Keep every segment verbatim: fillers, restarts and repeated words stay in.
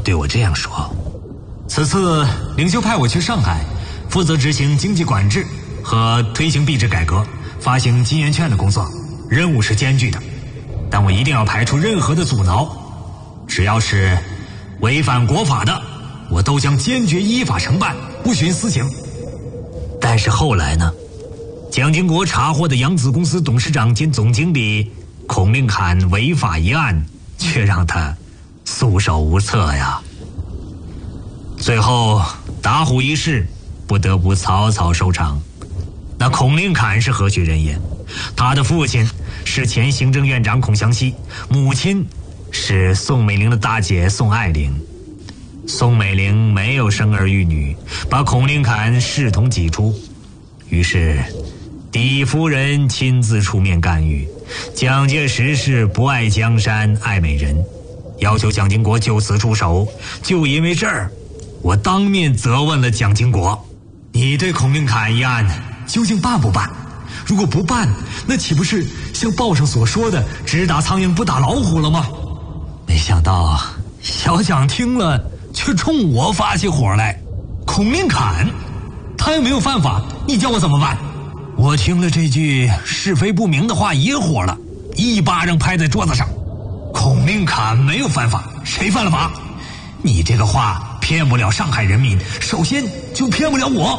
对我这样说：此次领袖派我去上海，负责执行经济管制和推行币制改革、发行金圆券的工作，任务是艰巨的，但我一定要排除任何的阻挠，只要是违反国法的，我都将坚决依法承办，不徇私刑。但是后来呢，蒋经国查获的扬子公司董事长兼总经理孔令侃违法一案，却让他束手无策呀。最后打虎一事不得不草草收场。那孔令侃是何许人也？他的父亲是前行政院长孔祥熙，母亲是宋美龄的大姐宋爱玲。宋美龄没有生儿育女，把孔令侃视同己出，于是嫡夫人亲自出面干预。蒋介石是不爱江山爱美人，要求蒋经国就此出手。就因为这儿，我当面责问了蒋经国：你对孔令侃一案究竟办不办？如果不办，那岂不是像报上所说的只打苍蝇不打老虎了吗？没想到小蒋听了却冲我发起火来。孔令侃他又没有犯法，你叫我怎么办？我听了这句是非不明的话也火了，一巴掌拍在桌子上。孔令侃没有犯法，谁犯了法？你这个话骗不了上海人民，首先就骗不了我。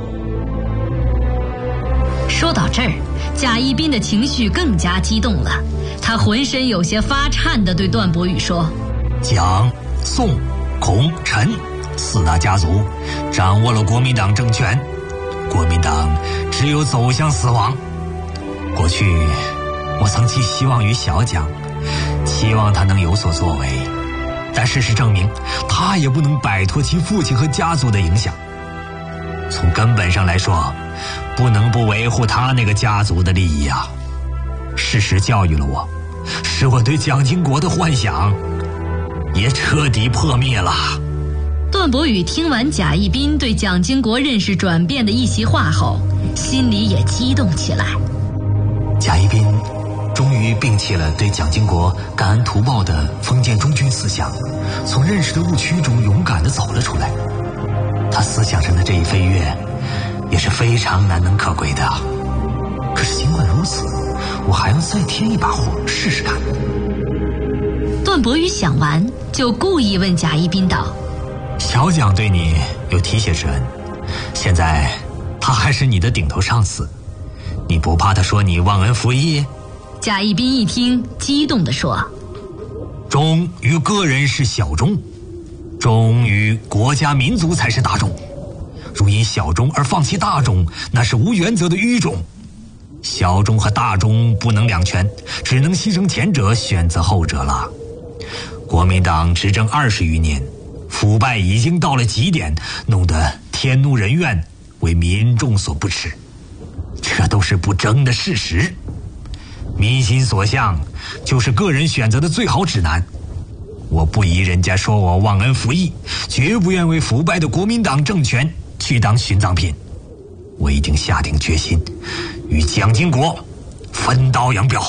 说到这儿，贾一斌的情绪更加激动了，他浑身有些发颤地对段博宇说： 蒋、宋、孔、陈四大家族掌握了国民党政权，国民党只有走向死亡。过去我曾寄希望于小蒋，期望他能有所作为，但事实证明他也不能摆脱其父亲和家族的影响。从根本上来说，不能不维护他那个家族的利益啊。事实教育了我，使我对蒋经国的幻想也彻底破灭了。 段博宇听完贾一斌对蒋经国认识转变的一席话后，心里也激动起来。 贾一斌终于摒弃了对蒋经国感恩图报的封建忠君思想，从认识的误区中勇敢地走了出来。他思想上的这一飞跃也是非常难能可贵的。可是尽管如此，我还要再添一把火试试看。 段博宇想完，就故意问贾一斌道： 小蒋对你有提携之恩，现在他还是你的顶头上司，你不怕他说你忘恩负义？ 贾一斌一听，激动地说： 忠于个人是小忠，忠于国家民族才是大忠。如因小忠而放弃大忠，那是无原则的愚忠。小忠和大忠不能两全，只能牺牲前者，选择后者了。国民党执政二十余年，腐败已经到了极点，弄得天怒人怨，为民众所不齿，这都是不争的事实。民心所向，就是个人选择的最好指南。我不依人家说我忘恩负义，绝不愿为腐败的国民党政权去当殉葬品。我已经下定决心，与蒋经国分道扬镳。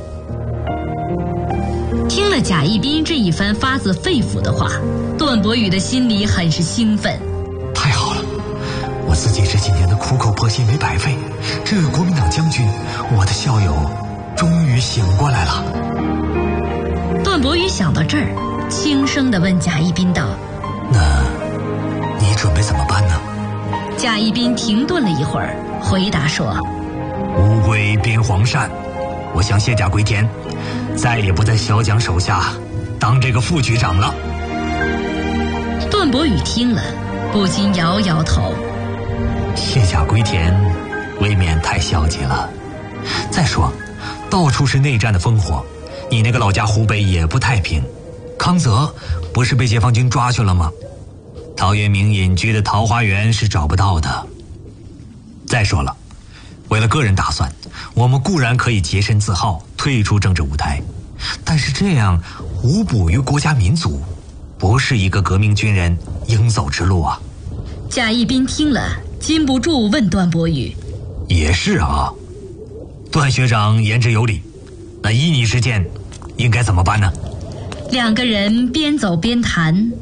听了贾一斌这一番发自肺腑的话，段博宇的心里很是兴奋。 太好了，我自己这几年的苦口婆心没白费，这位国民党将军，我的校友终于醒过来了。 段博宇想到这儿，轻声地问贾一斌道： 那你准备怎么办呢？ 贾一斌停顿了一会儿，回答说： 乌龟变黄鳝，我想卸甲归田，再也不在小蒋手下当这个副局长了。 段博宇听了，不禁摇摇头。 卸甲归田未免太消极了。再说到处是内战的烽火，你那个老家湖北也不太平，康泽不是被解放军抓去了吗？陶渊明隐居的桃花源是找不到的。再说了，为了个人打算，我们固然可以洁身自好，退出政治舞台，但是这样无补于国家民族，不是一个革命军人应走之路啊。 贾一斌听了，禁不住问段博宇： 也是啊，段学长言之有理，那依你之见，应该怎么办呢？ 两个人边走边谈。